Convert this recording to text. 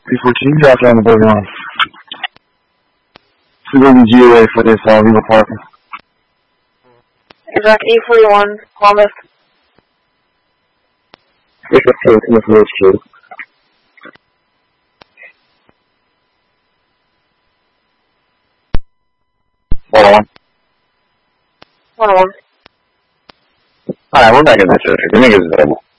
314, drop down the border line. Civilian GOA for this legal parking. Is that E41, Thomas? 315, Timothy HQ. Hold on. Hold on. Alright, we're back in this district. The nigga's available.